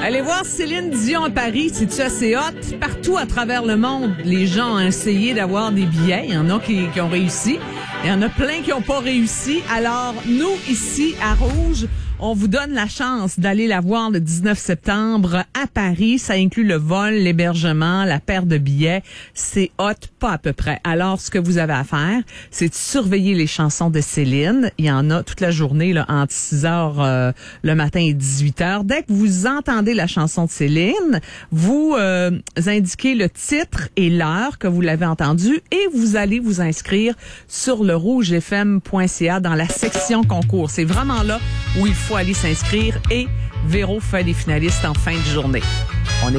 Allez voir Céline Dion à Paris, c'est-tu assez hot? Partout à travers le monde, les gens ont essayé d'avoir des billets. Il y en a qui ont réussi. Il y en a plein qui n'ont pas réussi. Alors, nous, ici, à Rouge, on vous donne la chance d'aller la voir le 19 septembre à Paris. Ça inclut le vol, l'hébergement, la paire de billets. C'est hot, pas à peu près. Alors, ce que vous avez à faire, c'est de surveiller les chansons de Céline. Il y en a toute la journée, là, entre 6 heures le matin et 18 heures. Dès que vous entendez la chanson de Céline, vous indiquez le titre et l'heure que vous l'avez entendue et vous allez vous inscrire sur le rougefm.ca dans la section concours. C'est vraiment là où il faut aller s'inscrire et Véro fait les finalistes en fin de journée.